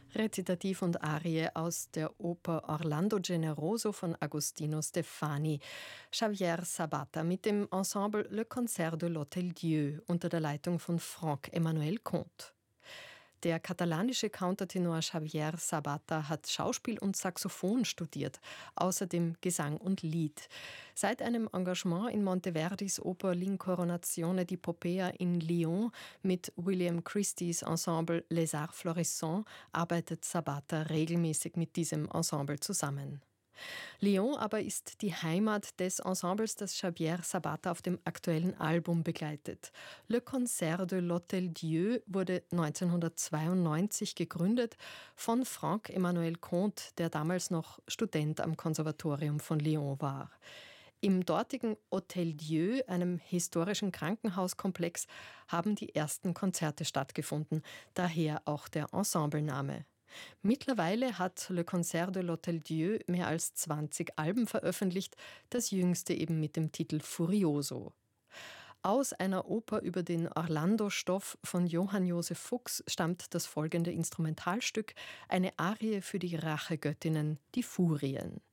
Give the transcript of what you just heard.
Rezitativ und Arie aus der Oper Orlando Generoso von Agostino Steffani. Javier Sabata mit dem Ensemble Le Concert de l'Hôtel Dieu unter der Leitung von Franck-Emmanuel Comte. Der katalanische Countertenor Javier Sabata hat Schauspiel und Saxophon studiert, außerdem Gesang und Lied. Seit einem Engagement in Monteverdis Oper L'Incoronazione di Poppea in Lyon mit William Christies Ensemble Les Arts Florissants arbeitet Sabata regelmäßig mit diesem Ensemble zusammen. Lyon aber ist die Heimat des Ensembles, das Javier Sabata auf dem aktuellen Album begleitet. Le Concert de l'Hôtel Dieu wurde 1992 gegründet von Franck-Emmanuel Comte, der damals noch Student am Konservatorium von Lyon war. Im dortigen Hôtel Dieu, einem historischen Krankenhauskomplex, haben die ersten Konzerte stattgefunden, daher auch der Ensemblename. Mittlerweile hat Le Concert de l'Hôtel Dieu mehr als 20 Alben veröffentlicht, das jüngste eben mit dem Titel Furioso. Aus einer Oper über den Orlando-Stoff von Johann Josef Fuchs stammt das folgende Instrumentalstück, eine Arie für die Rachegöttinnen, die Furien.